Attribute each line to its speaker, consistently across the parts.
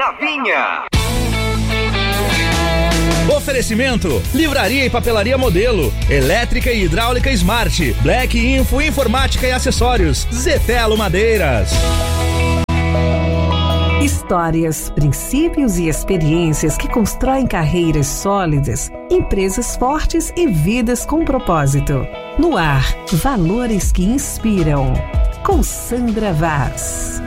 Speaker 1: na Vinha.
Speaker 2: Oferecimento: Livraria e Papelaria Modelo, Elétrica e Hidráulica Smart, Black Info Informática e Acessórios, Zetelo Madeiras.
Speaker 3: Histórias, princípios e experiências que constroem carreiras sólidas, empresas fortes e vidas com propósito. No ar, valores que inspiram. Com Sandra Vaz.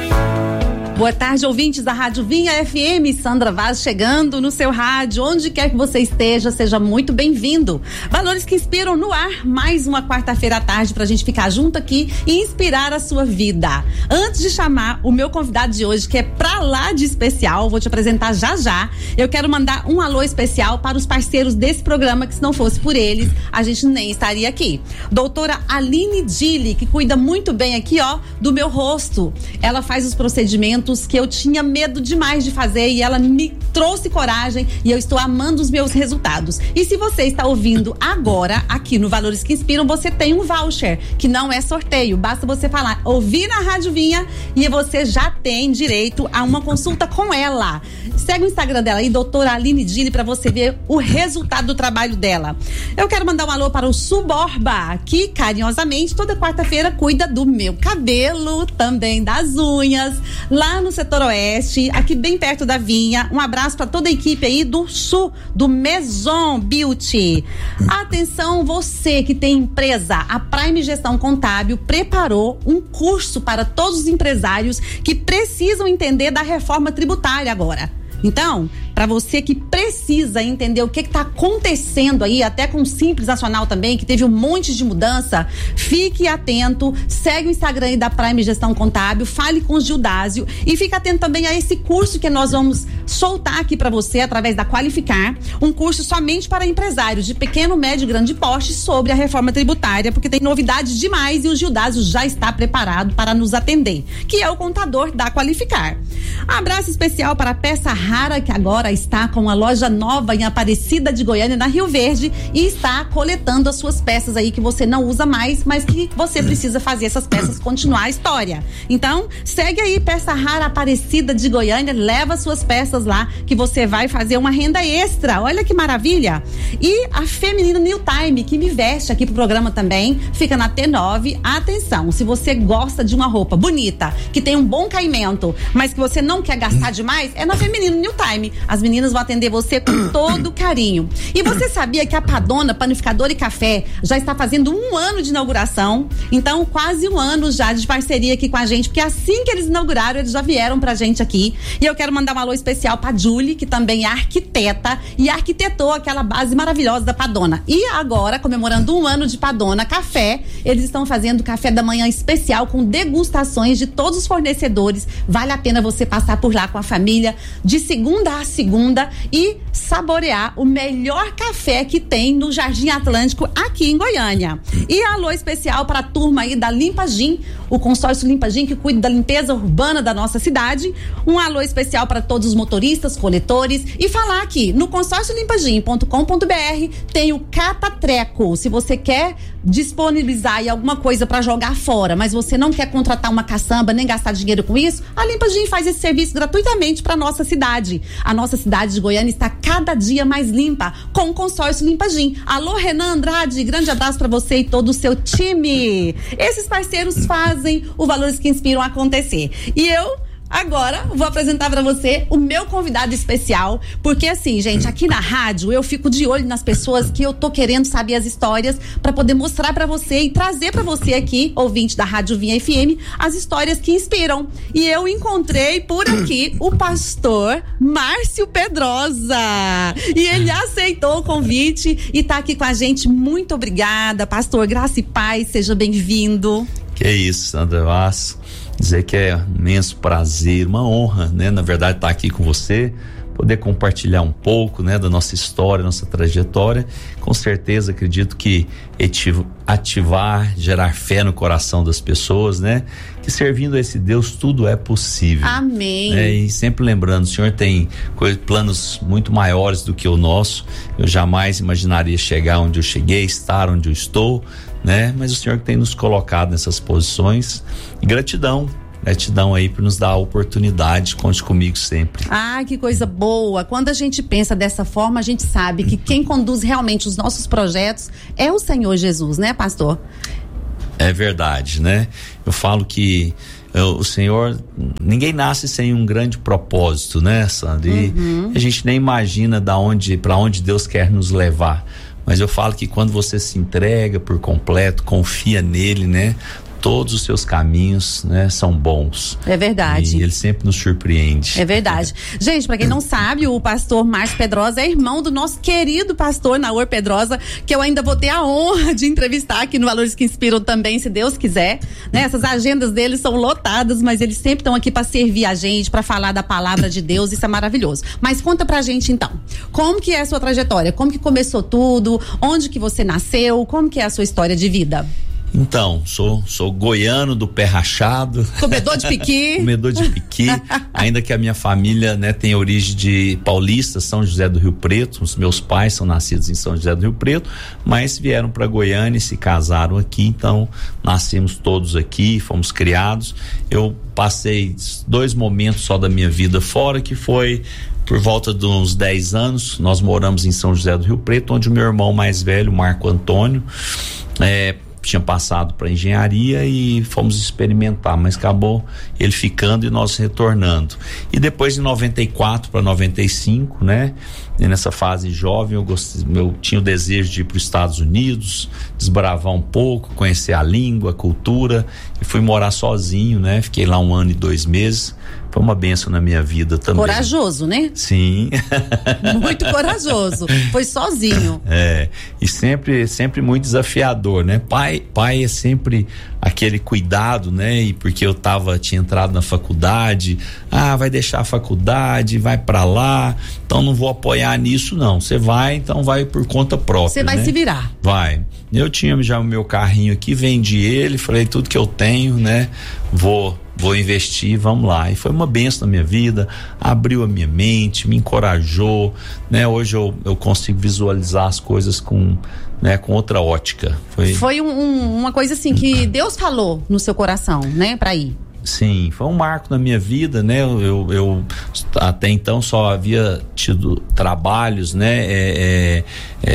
Speaker 4: Boa tarde, ouvintes da Rádio Vinha FM. Sandra Vaz chegando no seu rádio, onde quer que você esteja, seja muito bem-vindo. Valores que inspiram no ar, mais uma quarta-feira à tarde pra gente ficar junto aqui e inspirar a sua vida. Antes de chamar o meu convidado de hoje, que é pra lá de especial, vou te apresentar já já, eu quero mandar um alô especial para os parceiros desse programa, que se não fosse por eles, a gente nem estaria aqui. Doutora Aline Dili, que cuida muito bem aqui, ó, do meu rosto. Ela faz os procedimentos que eu tinha medo demais de fazer e ela me trouxe coragem e eu estou amando os meus resultados. E se você está ouvindo agora aqui no Valores que Inspiram, você tem um voucher que não é sorteio, basta você falar, ouvir na Rádio Vinha e você já tem direito a uma consulta com ela. Segue o Instagram dela aí, doutora Aline Dili, para você ver o resultado do trabalho dela. Eu quero mandar um alô para o Suborba, que carinhosamente toda quarta-feira cuida do meu cabelo, também das unhas, lá no setor oeste, aqui bem perto da Vinha. Um abraço para toda a equipe aí do Sul, do Maison Beauty. Atenção, você que tem empresa, a Prime Gestão Contábil preparou um curso para todos os empresários que precisam entender da reforma tributária agora. Então, para você que precisa entender o que está acontecendo aí, até com o Simples Nacional também, que teve um monte de mudança, fique atento, segue o Instagram aí da Prime Gestão Contábil, fale com o Gildásio e fique atento também a esse curso que nós vamos soltar aqui para você através da Qualificar, um curso somente para empresários de pequeno, médio e grande porte sobre a reforma tributária, porque tem novidades demais e o Gildásio já está preparado para nos atender, que é o contador da Qualificar. Abraço especial para a Peça Rara, que agora está com uma loja nova em Aparecida de Goiânia, na Rio Verde, e está coletando as suas peças aí que você não usa mais, mas que você precisa fazer essas peças continuar a história. Então, segue aí, Peça Rara Aparecida de Goiânia, leva suas peças lá que você vai fazer uma renda extra. Olha que maravilha! E a Feminino New Time, que me veste aqui pro programa também, fica na T9. Atenção, se você gosta de uma roupa bonita, que tem um bom caimento, mas que você não quer gastar demais, é na Feminino New Time. As meninas vão atender você com todo carinho. E você sabia que a Padona Panificador e Café já está fazendo 1 ano de inauguração? Então, quase 1 ano já de parceria aqui com a gente, porque assim que eles inauguraram, eles já vieram pra gente aqui. E eu quero mandar um alô especial pra Julie, que também é arquiteta e arquitetou aquela base maravilhosa da Padona. E agora, comemorando 1 ano de Padona Café, eles estão fazendo café da manhã especial com degustações de todos os fornecedores. Vale a pena você passar por lá com a família de segunda a segunda e saborear o melhor café que tem no Jardim Atlântico aqui em Goiânia. E alô especial para a turma aí da Limpa Gin, o consórcio Limpa Gin, que cuida da limpeza urbana da nossa cidade. Um alô especial para todos os motoristas, coletores, e falar aqui no consórciolimpa-gin.com.br tem o Catatreco. Se você quer disponibilizar aí alguma coisa para jogar fora, mas você não quer contratar uma caçamba nem gastar dinheiro com isso, a Limpa Gin faz esse serviço gratuitamente para nossa cidade. A nossa cidade de Goiânia está cada dia mais limpa com o consórcio Limpa Gin. Alô, Renan Andrade, grande abraço para você e todo o seu time. Esses parceiros fazem o Valores que Inspiram acontecer. E eu agora vou apresentar pra você o meu convidado especial, porque assim, gente, aqui na rádio eu fico de olho nas pessoas que eu tô querendo saber as histórias pra poder mostrar pra você e trazer pra você aqui, ouvinte da Rádio Vinha FM, as histórias que inspiram. E eu encontrei por aqui o pastor Márcio Pedrosa. E ele aceitou o convite e tá aqui com a gente. Muito obrigada, pastor. Graça e paz, seja bem-vindo.
Speaker 5: Que isso, Sandra Vaz. Dizer que é um imenso prazer, uma honra, né? Na verdade, estar aqui com você, poder compartilhar um pouco, né? Da nossa história, nossa trajetória. Com certeza, acredito que ativar, gerar fé no coração das pessoas, né? Que servindo a esse Deus tudo é possível.
Speaker 4: Amém.
Speaker 5: E sempre lembrando, o Senhor tem planos muito maiores do que o nosso. Eu jamais imaginaria chegar onde eu cheguei, estar onde eu estou, né? Mas o Senhor que tem nos colocado nessas posições, e gratidão Gratidão aí por nos dar a oportunidade, conte comigo sempre.
Speaker 4: Ah, que coisa boa. Quando a gente pensa dessa forma, a gente sabe que quem conduz realmente os nossos projetos é o Senhor Jesus, né, pastor?
Speaker 5: É verdade, né? Eu falo que o Senhor, ninguém nasce sem um grande propósito, né, Sandra? E a gente nem imagina para onde Deus quer nos levar. Mas eu falo que quando você se entrega por completo, confia nele, né? Todos os seus caminhos, né, são bons.
Speaker 4: É verdade.
Speaker 5: E ele sempre nos surpreende.
Speaker 4: É verdade. Gente, pra quem não sabe, o pastor Márcio Pedrosa é irmão do nosso querido pastor Naor Pedrosa, que eu ainda vou ter a honra de entrevistar aqui no Valores que Inspiram também, se Deus quiser. Né? Essas agendas deles são lotadas, mas eles sempre estão aqui pra servir a gente, pra falar da palavra de Deus, isso é maravilhoso. Mas conta pra gente então, como que é a sua trajetória? Como que começou tudo? Onde que você nasceu? Como que é a sua história de vida?
Speaker 5: Então, sou goiano do pé rachado.
Speaker 4: Comedor de piqui.
Speaker 5: Comedor de piqui. Ainda que a minha família, né, tem origem de paulista, São José do Rio Preto. Os meus pais são nascidos em São José do Rio Preto, mas vieram para Goiânia e se casaram aqui. Então, nascemos todos aqui, fomos criados. Eu passei 2 momentos só da minha vida fora, que foi por volta de uns 10 anos. Nós moramos em São José do Rio Preto, onde o meu irmão mais velho, Marco Antônio, tinha passado para engenharia e fomos experimentar, mas acabou ele ficando e nós retornando. E depois de 94 para 95, né? E nessa fase jovem eu tinha o desejo de ir para os Estados Unidos, desbravar um pouco, conhecer a língua, a cultura, e fui morar sozinho, né? Fiquei lá 1 ano e 2 meses. Foi uma bênção na minha vida também.
Speaker 4: Corajoso, né?
Speaker 5: Sim.
Speaker 4: Muito corajoso. Foi sozinho.
Speaker 5: E sempre muito desafiador, né? Pai é sempre aquele cuidado, né? E porque eu tinha entrado na faculdade, vai deixar a faculdade, vai pra lá, então não vou apoiar nisso não. Você vai, então vai por conta própria.
Speaker 4: Você vai, né? Se virar.
Speaker 5: Vai. Eu tinha já o meu carrinho aqui, vendi ele, falei tudo que eu tenho, né? Vou investir, vamos lá. E foi uma bênção na minha vida, abriu a minha mente, me encorajou, né? Hoje eu consigo visualizar as coisas com outra ótica.
Speaker 4: Foi uma coisa assim que Deus falou no seu coração, né? Pra ir.
Speaker 5: Sim, foi um marco na minha vida, né? Eu até então só havia tido trabalhos, né?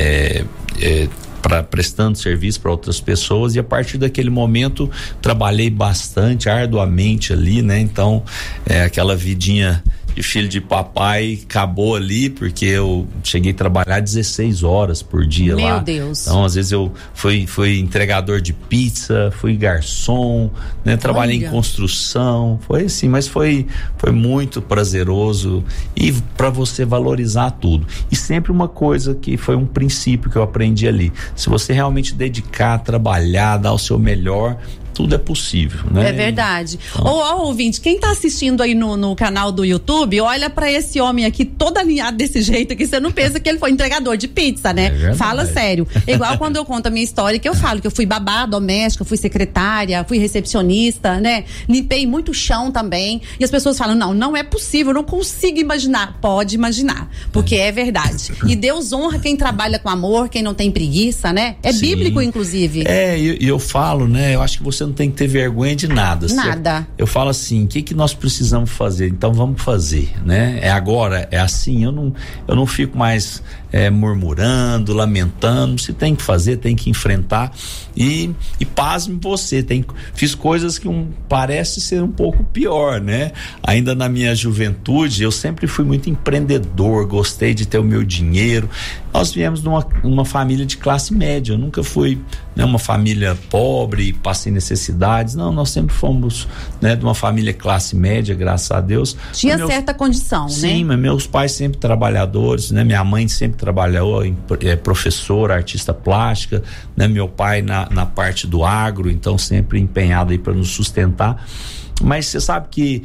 Speaker 5: Prestando serviço para outras pessoas, e a partir daquele momento trabalhei bastante, arduamente ali, né? Então, aquela vidinha de filho de papai acabou ali, porque eu cheguei a trabalhar 16 horas por dia lá.
Speaker 4: Meu Deus.
Speaker 5: Então, às vezes eu fui entregador de pizza, fui garçom, né? Trabalhei em construção, foi assim, mas foi muito prazeroso, e para você valorizar tudo. E sempre uma coisa que foi um princípio que eu aprendi ali: se você realmente dedicar, trabalhar, dar o seu melhor, tudo é possível, né?
Speaker 4: É verdade. Ouvinte, quem tá assistindo aí no canal do YouTube, olha pra esse homem aqui todo alinhado desse jeito aqui, você não pensa que ele foi entregador de pizza, né? Fala sério. Igual quando eu conto a minha história, que eu falo que eu fui babá doméstica, fui secretária, fui recepcionista, né? Limpei muito chão também, e as pessoas falam, não é possível, eu não consigo imaginar. Pode imaginar, porque é verdade. E Deus honra quem trabalha com amor, quem não tem preguiça, né? É Sim. Bíblico, inclusive.
Speaker 5: E eu falo, né? Eu acho que você não tem que ter vergonha de nada.
Speaker 4: Nada.
Speaker 5: Eu falo assim, o que nós precisamos fazer? Então vamos fazer, né? É agora, é assim. Eu não fico mais murmurando, lamentando. Se tem que fazer, tem que enfrentar. E pasme você, fiz coisas que parece ser um pouco pior, né? Ainda na minha juventude, eu sempre fui muito empreendedor, gostei de ter o meu dinheiro. Nós viemos de uma família de classe média, eu nunca fui, né, uma família pobre, passei necessidades. Não, nós sempre fomos, né, de uma família classe média, graças a Deus.
Speaker 4: Tinha certa condição, né?
Speaker 5: Sim, mas meus pais sempre trabalhadores, né? Minha mãe sempre trabalhou, professora, artista plástica, né? Meu pai na parte do agro, então sempre empenhado aí para nos sustentar. Mas você sabe que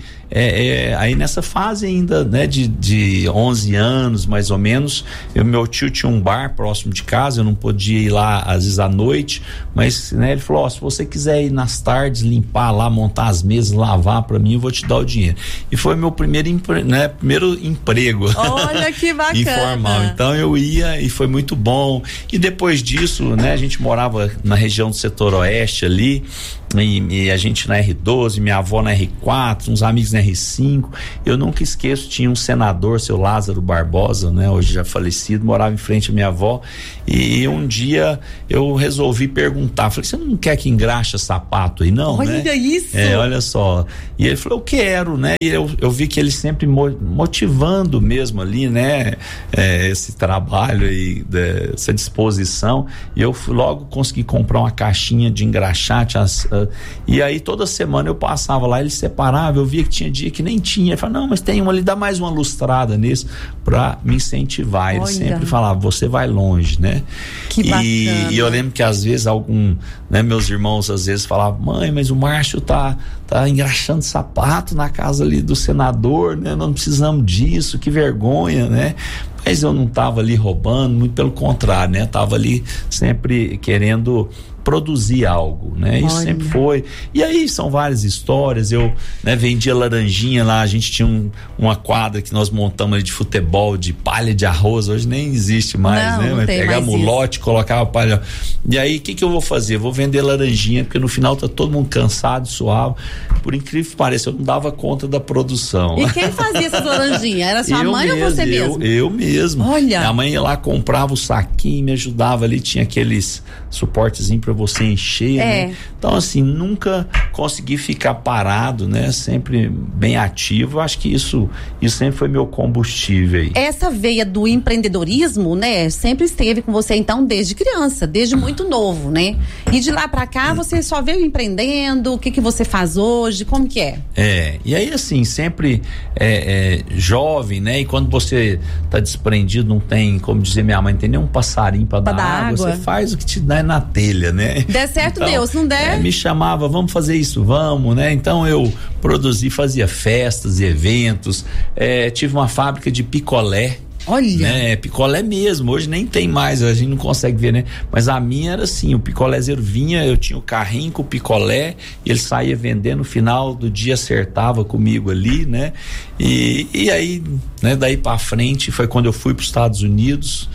Speaker 5: aí nessa fase ainda, né, de 11 anos mais ou menos, meu tio tinha um bar próximo de casa, eu não podia ir lá às vezes à noite, mas, né, ele falou, se você quiser ir nas tardes, limpar lá, montar as mesas, lavar pra mim, eu vou te dar o dinheiro. E foi meu primeiro emprego.
Speaker 4: Olha que bacana.
Speaker 5: Informal. Então eu ia e foi muito bom. E depois disso, né, a gente morava na região do setor oeste ali, e a gente na R12, minha avó na R4, uns amigos na R5. Eu nunca esqueço, tinha um senador, seu Lázaro Barbosa, né, hoje já falecido, morava em frente à minha avó, e um dia eu resolvi perguntar, falei, você não quer que engraxa sapato aí não?
Speaker 4: Olha,
Speaker 5: né?
Speaker 4: Isso!
Speaker 5: Olha só, e ele falou, eu quero, né, e eu vi que ele sempre motivando mesmo ali, né, esse trabalho e essa disposição, e eu logo consegui comprar uma caixinha de engraxate, e aí toda semana eu passava lá, ele separava, eu via que tinha dia que nem tinha, ele falava, não, mas tem uma ali, dá mais uma lustrada nisso, pra me incentivar. Ele sempre falava, você vai longe, né?
Speaker 4: Que bacana.
Speaker 5: E eu lembro que às vezes meus irmãos às vezes falavam, mãe, mas o Márcio tá engraxando sapato na casa ali do senador, né? Não precisamos disso, que vergonha, né? Mas eu não estava ali roubando, muito pelo contrário, né? Tava ali sempre querendo produzir algo, né? Isso sempre foi. E aí são várias histórias. Eu, né, vendia laranjinha lá, a gente tinha uma quadra que nós montamos ali de futebol, de palha de arroz, hoje nem existe mais, né? Mas pegava o lote, colocava palha. E aí, o que eu vou fazer? Vou vender laranjinha, porque no final tá todo mundo cansado, suave. Por incrível que pareça, eu não dava conta da produção.
Speaker 4: E quem fazia essas laranjinhas? Era sua mãe ou você mesmo?
Speaker 5: Eu mesmo.
Speaker 4: Olha.
Speaker 5: Minha mãe ia lá, comprava o saquinho, me ajudava ali, tinha aqueles suportezinhos para você encher, né? Então, assim, nunca consegui ficar parado, né? Sempre bem ativo. Acho que isso sempre foi meu combustível aí.
Speaker 4: Essa veia do empreendedorismo, né? Sempre esteve com você, então, desde criança, desde muito novo, né? E de lá pra cá, você só veio empreendendo, o que você faz hoje, como que é?
Speaker 5: E aí, assim, sempre jovem, né? E quando você tá desprendido, não tem, como dizer minha mãe, não tem nenhum passarinho pra dar água, você faz o que te dá na telha, né?
Speaker 4: Der certo, então, Deus, não der?
Speaker 5: Me chamava, vamos fazer isso, vamos, né? Então eu produzi, fazia festas e eventos, tive uma fábrica de picolé.
Speaker 4: Olha!
Speaker 5: Né? Picolé mesmo, hoje nem tem mais, a gente não consegue ver, né? Mas a minha era assim, o picolézero vinha, eu tinha o carrinho com o picolé, e ele saía vendendo, no final do dia acertava comigo ali, né? E aí, né, daí pra frente, foi quando eu fui pros Estados Unidos,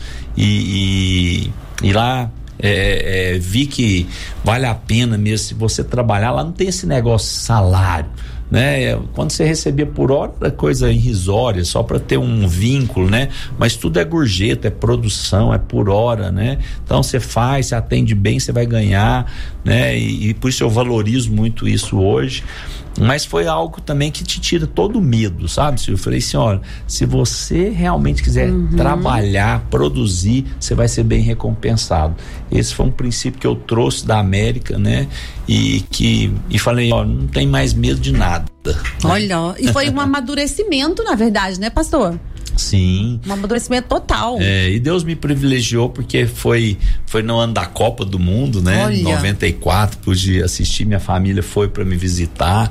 Speaker 5: e lá vi que vale a pena mesmo se você trabalhar lá, não tem esse negócio de salário, né? Quando você recebia por hora era coisa irrisória, só para ter um vínculo, né? Mas tudo é gorjeta, é produção, é por hora, né? Então você faz, você atende bem, você vai ganhar, né? E por isso eu valorizo muito isso hoje. Mas foi algo também que te tira todo o medo, sabe? Eu falei assim, olha, se você realmente quiser trabalhar, produzir, você vai ser bem recompensado. Esse foi um princípio que eu trouxe da América, né? E falei, ó, não tem mais medo de nada.
Speaker 4: Olha, e foi um amadurecimento, na verdade, né, pastor?
Speaker 5: Sim.
Speaker 4: Um amadurecimento total.
Speaker 5: E Deus me privilegiou porque foi no ano da Copa do Mundo, né? Olha. Em 94, pude assistir, minha família foi para me visitar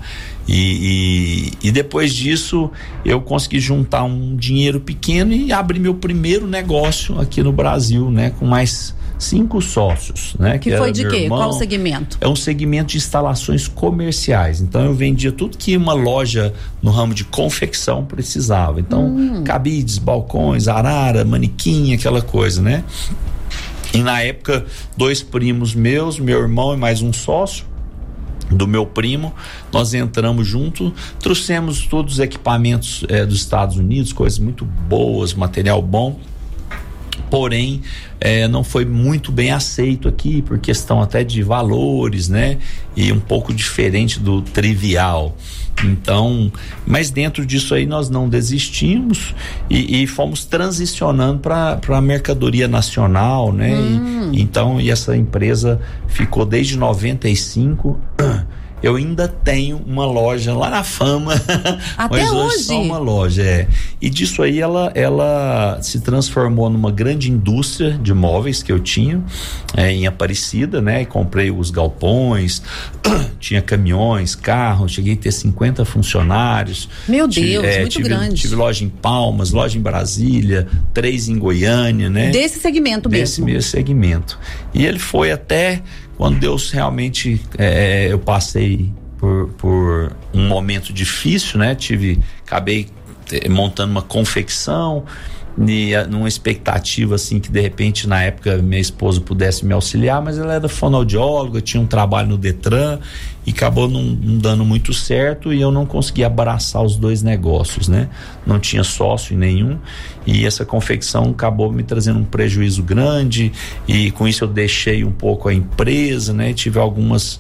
Speaker 5: e depois disso eu consegui juntar um dinheiro pequeno e abrir meu primeiro negócio aqui no Brasil, né? Com mais 5 sócios, né?
Speaker 4: Que foi de quê? Qual o segmento?
Speaker 5: É um segmento de instalações comerciais. Então eu vendia tudo que uma loja no ramo de confecção precisava. Então cabides, balcões, arara, manequim, aquela coisa, né? E na época 2 primos meus, meu irmão e mais um sócio do meu primo, nós entramos junto, trouxemos todos os equipamentos dos Estados Unidos, coisas muito boas, material bom. Porém, não foi muito bem aceito aqui por questão até de valores, né? E um pouco diferente do trivial. Então, mas dentro disso aí nós não desistimos e fomos transicionando para a mercadoria nacional, né? Então, essa empresa ficou desde 95. Eu ainda tenho uma loja lá na Fama.
Speaker 4: Até
Speaker 5: mas hoje só uma loja, E disso aí ela se transformou numa grande indústria de móveis que eu tinha em Aparecida, né? E comprei os galpões, tinha caminhões, carros, cheguei a ter 50 funcionários.
Speaker 4: Meu Deus, muito grande.
Speaker 5: Tive loja em Palmas, loja em Brasília, 3 em Goiânia, né?
Speaker 4: Desse segmento mesmo.
Speaker 5: Desse mesmo segmento. E ele foi até quando Deus realmente, eu passei por um momento difícil, né? Acabei montando uma confecção, numa expectativa assim que de repente na época minha esposa pudesse me auxiliar, mas ela era fonoaudióloga, tinha um trabalho no Detran e acabou não dando muito certo, e eu não conseguia abraçar os dois negócios, né? Não tinha sócio em nenhum, e essa confecção acabou me trazendo um prejuízo grande, e com isso eu deixei um pouco a empresa, né? Tive alguns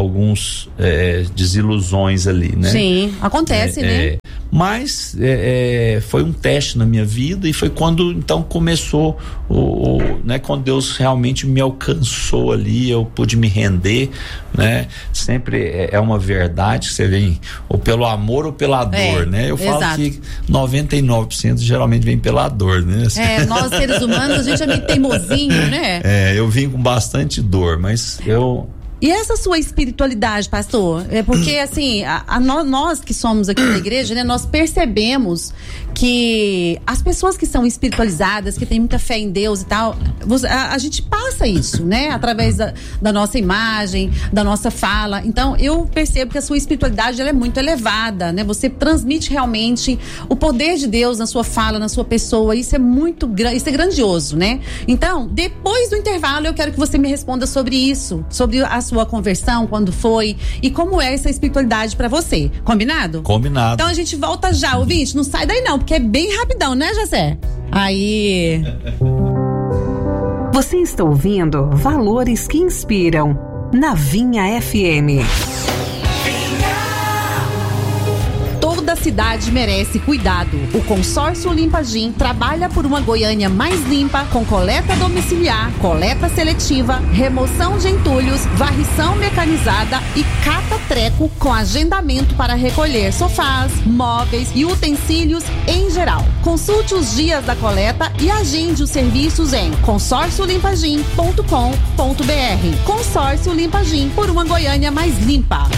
Speaker 5: desilusões ali, né?
Speaker 4: Sim, acontece, né?
Speaker 5: Mas foi um teste na minha vida, e foi quando então começou né, quando Deus realmente me alcançou ali, eu pude me render, né? Sempre é uma verdade que você vem ou pelo amor ou pela dor, né? Eu falo que 99% geralmente vem pela dor, né?
Speaker 4: Nós seres humanos, a gente é meio teimosinho, né?
Speaker 5: Eu vim com bastante dor, mas
Speaker 4: E essa sua espiritualidade, pastor? Porque assim, nós que somos aqui na igreja, né, nós percebemos que as pessoas que são espiritualizadas, que têm muita fé em Deus e tal, a gente passa isso, né? Através da nossa imagem, da nossa fala. Então, eu percebo que a sua espiritualidade, ela é muito elevada, né? Você transmite realmente o poder de Deus na sua fala, na sua pessoa. Isso é muito isso é grandioso, né? Então, depois do intervalo, eu quero que você me responda sobre isso, sobre a sua conversão, quando foi e como é essa espiritualidade pra você. Combinado?
Speaker 5: Combinado.
Speaker 4: Então a gente volta já, ouvinte, não sai daí não, porque é bem rapidão, né, José? Aí...
Speaker 3: Você está ouvindo Valores que Inspiram, na Vinha FM.
Speaker 4: Toda cidade merece cuidado. O Consórcio Limpagim trabalha por uma Goiânia mais limpa, com coleta domiciliar, coleta seletiva, remoção de entulhos, varrição mecanizada e cata-treco com agendamento para recolher sofás, móveis e utensílios em geral. Consulte os dias da coleta e agende os serviços em consórciolimpagim.com.br. Consórcio Limpagim, por uma Goiânia mais limpa.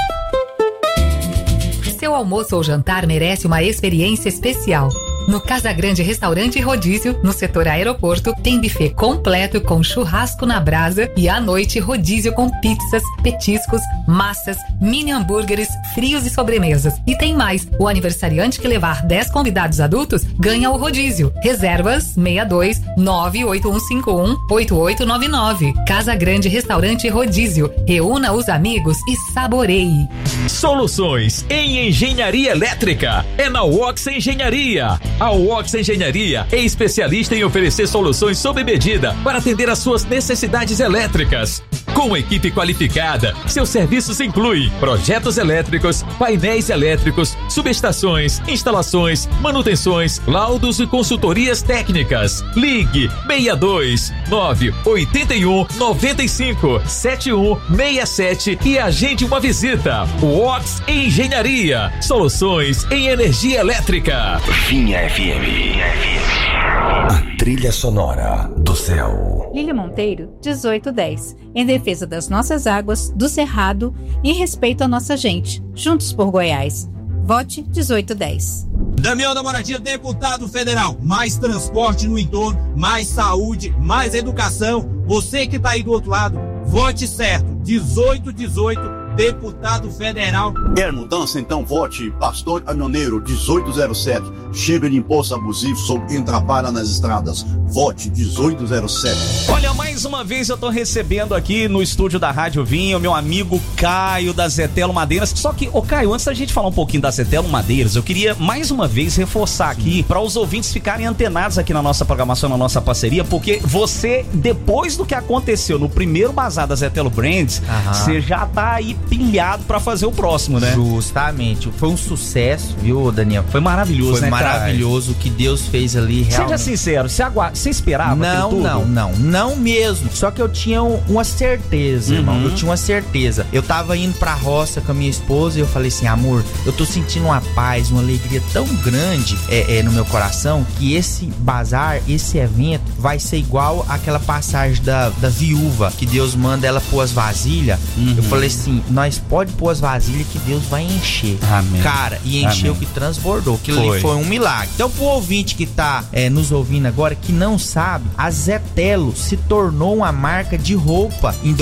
Speaker 1: Seu almoço ou jantar merece uma experiência especial. No Casa Grande Restaurante e Rodízio, no setor aeroporto, tem buffet completo com churrasco na brasa e à noite rodízio com pizzas, petiscos, massas, mini hambúrgueres, frios e sobremesas. E tem mais, o aniversariante que levar 10 convidados adultos ganha o rodízio. Reservas 62 98151 8899. Casa Grande Restaurante e Rodízio. Reúna os amigos e saboreie.
Speaker 2: Soluções em engenharia elétrica é na Wox Engenharia. A Wox Engenharia é especialista em oferecer soluções sob medida para atender às suas necessidades elétricas. Com equipe qualificada, seus serviços incluem projetos elétricos, painéis elétricos, subestações, instalações, manutenções, laudos e consultorias técnicas. Ligue 62 981 95 7167 e agende uma visita. Wox Engenharia, soluções em energia elétrica.
Speaker 6: Vinha FM. A trilha sonora do céu.
Speaker 7: Lília Monteiro, 1810. Em defesa das nossas águas, do Cerrado e em respeito à nossa gente. Juntos por Goiás. Vote 1810.
Speaker 8: Damião da Moradia, deputado federal. Mais transporte no entorno, mais saúde, mais educação. Você que tá aí do outro lado, vote certo. 1818. Deputado federal.
Speaker 9: Quer mudança? Então vote Pastor Anhoneiro 1807. Chega de imposto abusivo sobre quem trabalha nas estradas. Vote 1807.
Speaker 10: Olha, mais uma vez eu tô recebendo aqui no estúdio da Rádio Vinha o meu amigo Caio da Zetelo Madeiras. Só que, Caio, antes da gente falar um pouquinho da Zetelo Madeiras, eu queria mais uma vez reforçar aqui para os ouvintes ficarem antenados aqui na nossa programação, na nossa parceria, porque você, depois do que aconteceu no primeiro bazar da Zetelo Brands, você já tá aí pilhado pra fazer o próximo, né?
Speaker 11: Justamente, foi um sucesso, viu, Daniel?
Speaker 10: Foi maravilhoso,
Speaker 11: né, cara? Foi maravilhoso o que Deus fez ali, realmente.
Speaker 10: Seja sincero, você esperava aquilo tudo?
Speaker 11: Não mesmo. Só que eu tinha uma certeza, irmão, eu tinha uma certeza. Eu tava indo pra roça com a minha esposa e eu falei assim, amor, eu tô sentindo uma paz, uma alegria tão grande no meu coração, que esse bazar, esse evento vai ser igual aquela passagem da viúva, que Deus manda ela pôr as vasilhas. Eu falei assim, nós pode pôr as vasilhas que Deus vai encher.
Speaker 10: Amém.
Speaker 11: Cara, e encheu que transbordou. Aquilo ali foi um milagre. Então, pro ouvinte que tá nos ouvindo agora, que não sabe, a Zetelo se tornou uma marca de roupa em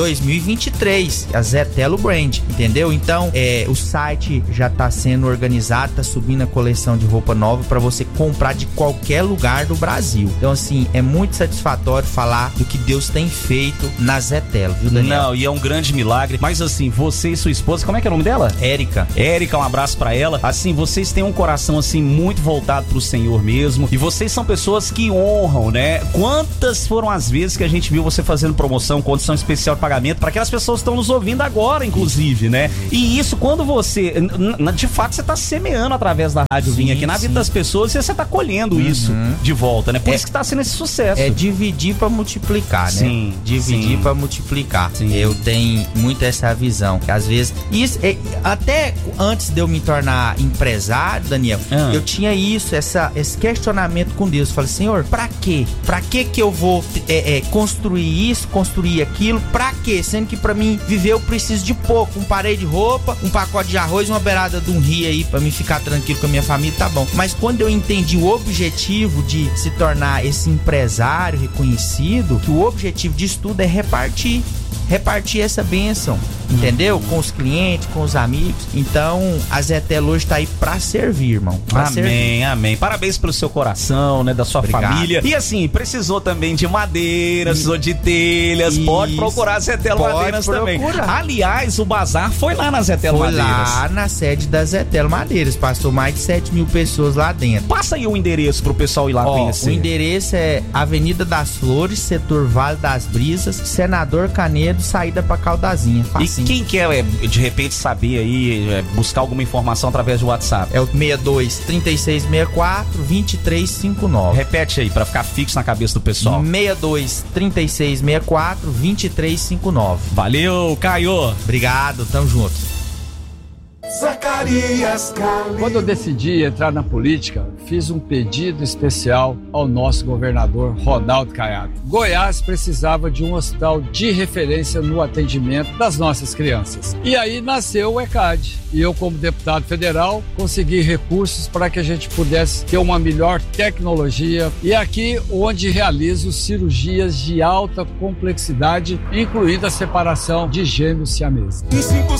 Speaker 11: 2023. A Zetelo Brand, entendeu? Então, o site já tá sendo organizado, tá subindo a coleção de roupa nova para você comprar de qualquer lugar do Brasil. Então, assim, é muito satisfatório falar do que Deus tem feito na Zetelo, viu, Daniel?
Speaker 10: Não, e é um grande milagre. Mas assim, você e sua esposa, como é que é o nome dela?
Speaker 11: Érica,
Speaker 10: um abraço pra ela. Assim, vocês têm um coração, assim, muito voltado pro Senhor mesmo. E vocês são pessoas que honram, né? Quantas foram as vezes que a gente viu você fazendo promoção, condição especial de pagamento para aquelas pessoas que estão nos ouvindo agora, inclusive, né? E isso, quando você, de fato, você tá semeando através da Rádio Vinha aqui na vida das pessoas, e você tá colhendo isso de volta, né? Por isso que tá sendo esse sucesso.
Speaker 11: É dividir pra multiplicar, né?
Speaker 10: Sim.
Speaker 11: Dividir pra multiplicar.
Speaker 10: Sim.
Speaker 11: Eu tenho muito essa visão, que às vezes, isso, até antes de eu me tornar empresário, Daniel, eu tinha esse questionamento com Deus. Eu falei, Senhor, pra quê? Pra que eu vou construir isso, construir aquilo? Pra quê? Sendo que pra mim viver eu preciso de pouco, um parede de roupa, um pacote de arroz, uma beirada de um rio aí pra mim ficar tranquilo com a minha família, tá bom. Mas quando eu entendi o objetivo de se tornar esse empresário reconhecido, que o objetivo disso tudo é repartir essa bênção, entendeu? Com os clientes, com os amigos. Então, a Zetelo hoje tá aí pra servir, irmão.
Speaker 10: Amém. Parabéns pelo seu coração, né? Da sua família. E assim, precisou também de madeiras ou de telhas. Isso. Pode procurar a Zetelo Madeiras também. Aliás, o bazar foi lá na Zetelo Madeiras.
Speaker 11: Foi lá na sede da Zetelo Madeiras. Passou mais de 7.000 pessoas lá dentro.
Speaker 10: Passa aí o endereço pro pessoal ir lá conhecer.
Speaker 11: O endereço é Avenida das Flores, setor Vale das Brisas, Senador Canedo, saída pra Caldazinha.
Speaker 10: Facinho. E quem quer, de repente, saber aí, buscar alguma informação através do WhatsApp?
Speaker 11: É o 62-3664-2359.
Speaker 10: Repete aí, pra ficar fixo na cabeça do pessoal.
Speaker 11: 62-3664-2359.
Speaker 10: Valeu, Caio.
Speaker 11: Obrigado, tamo junto.
Speaker 12: Zacarias Cali. Quando eu decidi entrar na política, fiz um pedido especial ao nosso governador Ronaldo Caiado. Goiás precisava de um hospital de referência no atendimento das nossas crianças. E aí nasceu o ECAD. E eu, como deputado federal, consegui recursos para que a gente pudesse ter uma melhor tecnologia. E é aqui onde realizo cirurgias de alta complexidade, incluindo a separação de gêmeos siameses.